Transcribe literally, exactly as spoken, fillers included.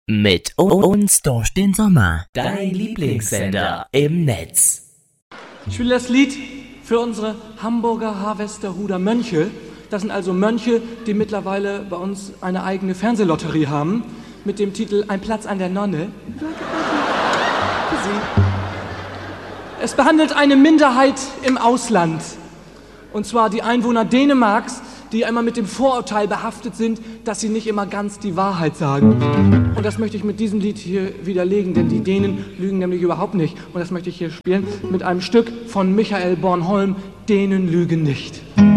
Mit uns durch den Sommer. Dein Lieblingssender im Netz. Ich will das Lied für unsere Hamburger Harvesterhuder Mönche. Das sind also Mönche, die mittlerweile bei uns eine eigene Fernsehlotterie haben. Mit dem Titel Ein Platz an der Nonne. Für Sie. Es behandelt eine Minderheit im Ausland. Und zwar die Einwohner Dänemarks, die einmal mit dem Vorurteil behaftet sind, dass sie nicht immer ganz die Wahrheit sagen. Und das möchte ich mit diesem Lied hier widerlegen, denn die Dänen lügen nämlich überhaupt nicht. Und das möchte ich hier spielen mit einem Stück von Michael Bornholm, Dänen lügen nicht.